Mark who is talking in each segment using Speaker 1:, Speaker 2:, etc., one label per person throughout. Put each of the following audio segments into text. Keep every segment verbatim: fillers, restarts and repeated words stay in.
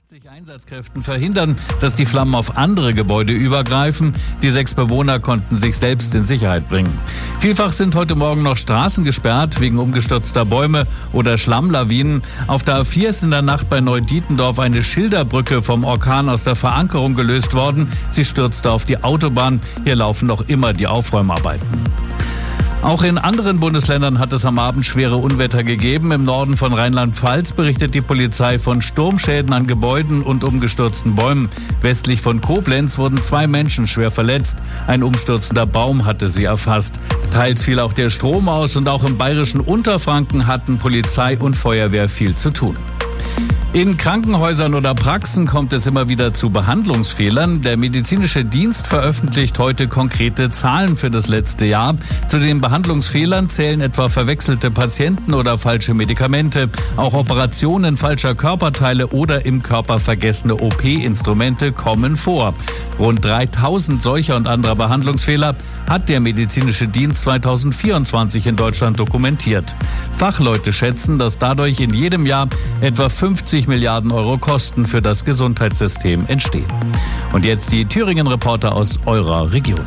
Speaker 1: achtzig Einsatzkräften verhindern, dass die Flammen auf andere Gebäude übergreifen. Die sechs Bewohner konnten sich selbst in Sicherheit bringen. Vielfach sind heute Morgen noch Straßen gesperrt wegen umgestürzter Bäume oder Schlammlawinen. Auf der A vier ist in der Nacht bei Neudietendorf eine Schilderbrücke vom Orkan aus der Verankerung gelöst worden. Sie stürzte auf die Autobahn. Hier laufen noch immer die Aufräumarbeiten. Auch in anderen Bundesländern hat es am Abend schwere Unwetter gegeben. Im Norden von Rheinland-Pfalz berichtet die Polizei von Sturmschäden an Gebäuden und umgestürzten Bäumen. Westlich von Koblenz wurden zwei Menschen schwer verletzt. Ein umstürzender Baum hatte sie erfasst. Teils fiel auch der Strom aus und auch im bayerischen Unterfranken hatten Polizei und Feuerwehr viel zu tun. In Krankenhäusern oder Praxen kommt es immer wieder zu Behandlungsfehlern. Der medizinische Dienst veröffentlicht heute konkrete Zahlen für das letzte Jahr. Zu den Behandlungsfehlern zählen etwa verwechselte Patienten oder falsche Medikamente. Auch Operationen falscher Körperteile oder im Körper vergessene O P-Instrumente kommen vor. Rund dreitausend solcher und anderer Behandlungsfehler hat der medizinische Dienst zweitausendvierundzwanzig in Deutschland dokumentiert. Fachleute schätzen, dass dadurch in jedem Jahr etwa fünfzig Milliarden Euro Kosten für das Gesundheitssystem entstehen. Und jetzt die Thüringen-Reporter aus eurer Region.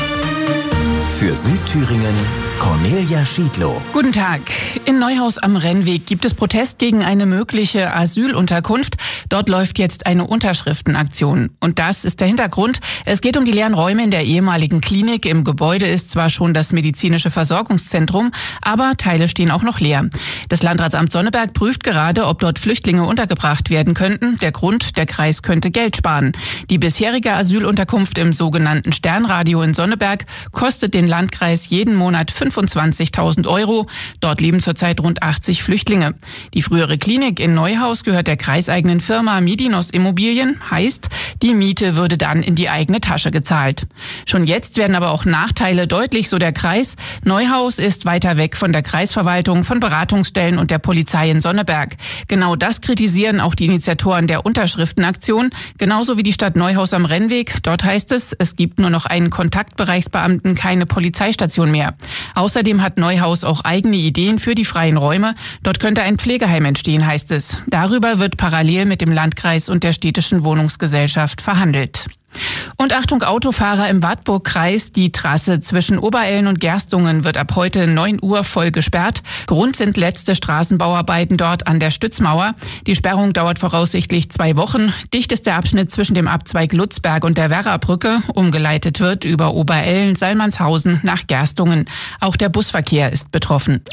Speaker 2: Für Südthüringen Cornelia Schiedlow.
Speaker 3: Guten Tag. In Neuhaus am Rennweg gibt es Protest gegen eine mögliche Asylunterkunft. Dort läuft jetzt eine Unterschriftenaktion. Und das ist der Hintergrund. Es geht um die leeren Räume in der ehemaligen Klinik. Im Gebäude ist zwar schon das medizinische Versorgungszentrum, aber Teile stehen auch noch leer. Das Landratsamt Sonneberg prüft gerade, ob dort Flüchtlinge untergebracht werden könnten. Der Grund, der Kreis könnte Geld sparen. Die bisherige Asylunterkunft im sogenannten Sternradio in Sonneberg kostet den Landkreis jeden Monat fünfundzwanzigtausend Euro. Dort leben zurzeit rund achtzig Flüchtlinge. Die frühere Klinik in Neuhaus gehört der kreiseigenen Firma Medinos Immobilien. Heißt, die Miete würde dann in die eigene Tasche gezahlt. Schon jetzt werden aber auch Nachteile deutlich, so der Kreis. Neuhaus ist weiter weg von der Kreisverwaltung, von Beratungsstellen und der Polizei in Sonneberg. Genau das kritisieren auch die Initiatoren der Unterschriftenaktion, genauso wie die Stadt Neuhaus am Rennweg. Dort heißt es, es gibt nur noch einen Kontaktbereichsbeamten, keine Polizeistation mehr. Außerdem hat Neuhaus auch eigene Ideen für die freien Räume. Dort könnte ein Pflegeheim entstehen, heißt es. Darüber wird parallel mit dem Landkreis und der städtischen Wohnungsgesellschaft verhandelt. Und Achtung Autofahrer im Wartburg-Kreis, die Trasse zwischen Oberelln und Gerstungen wird ab heute neun Uhr voll gesperrt. Grund sind letzte Straßenbauarbeiten dort an der Stützmauer. Die Sperrung dauert voraussichtlich zwei Wochen. Dicht ist der Abschnitt zwischen dem Abzweig Lutzberg und der Werrabrücke. Umgeleitet wird über Oberelln, Salmannshausen nach Gerstungen. Auch der Busverkehr ist betroffen.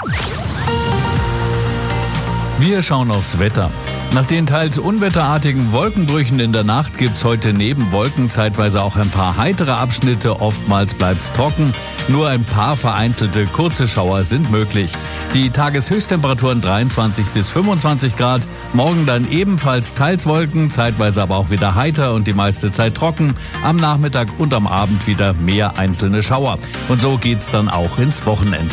Speaker 1: Wir schauen aufs Wetter. Nach den teils unwetterartigen Wolkenbrüchen in der Nacht gibt's heute neben Wolken zeitweise auch ein paar heitere Abschnitte. Oftmals bleibt's trocken. Nur ein paar vereinzelte kurze Schauer sind möglich. Die Tageshöchsttemperaturen dreiundzwanzig bis fünfundzwanzig Grad. Morgen dann ebenfalls teils Wolken, zeitweise aber auch wieder heiter und die meiste Zeit trocken. Am Nachmittag und am Abend wieder mehr einzelne Schauer. Und so geht's dann auch ins Wochenende.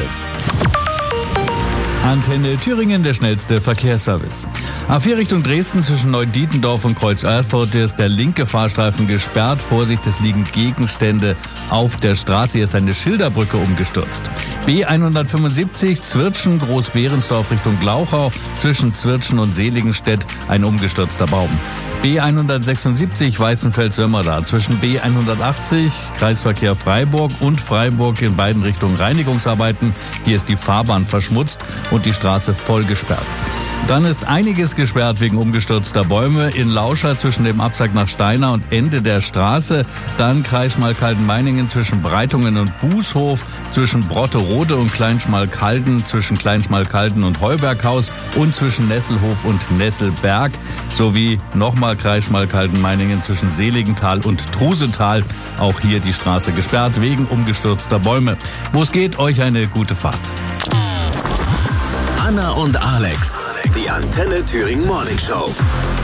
Speaker 1: Antenne Thüringen, der schnellste Verkehrsservice. A vier Richtung Dresden zwischen Neudietendorf und Kreuz Erfurt ist der linke Fahrstreifen gesperrt. Vorsicht, es liegen Gegenstände auf der Straße. Hier ist eine Schilderbrücke umgestürzt. B hundertfünfundsiebzig Zwirtschen, Großbehrensdorf Richtung Glauchau zwischen Zwirtschen und Seligenstedt ein umgestürzter Baum. B hundertsechsundsiebzig Weißenfels-Sömmerda zwischen B hundertachtzig Kreisverkehr Freiburg und Freiburg in beiden Richtungen Reinigungsarbeiten. Hier ist die Fahrbahn verschmutzt und die Straße voll gesperrt. Dann ist einiges gesperrt wegen umgestürzter Bäume in Lauscha zwischen dem Abzweig nach Steiner und Ende der Straße. Dann Kreis Schmalkalden-Meiningen zwischen Breitungen und Bußhof, zwischen Brotterode und Kleinschmalkalden, zwischen Kleinschmalkalden und Heuberghaus und zwischen Nesselhof und Nesselberg. Sowie nochmal Kreis Schmalkalden-Meiningen zwischen Seligenthal und Trusetal. Auch hier die Straße gesperrt wegen umgestürzter Bäume. Wo es geht, euch eine gute Fahrt.
Speaker 2: Anna und Alex, die Antenne Thüringen Morning Show.